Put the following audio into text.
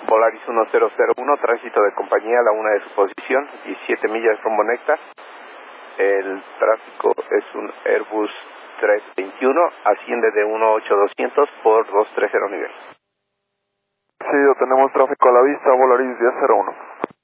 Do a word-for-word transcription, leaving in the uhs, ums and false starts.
Volaris uno cero cero uno, tránsito de compañía a la una de su posición, diecisiete millas rumbo Néctar. El tráfico es un Airbus trescientos veintiuno, asciende de uno ocho doscientos por doscientos treinta nivel. Sí, tenemos tráfico a la vista, Volaris diez cero uno.